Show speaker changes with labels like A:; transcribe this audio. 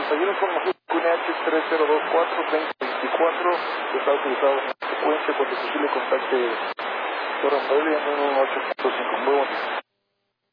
A: 31 información QNH3024-2024 está utilizado en secuencia cuando posible contacte Torre Morelia en 1.8.5. Muy bueno.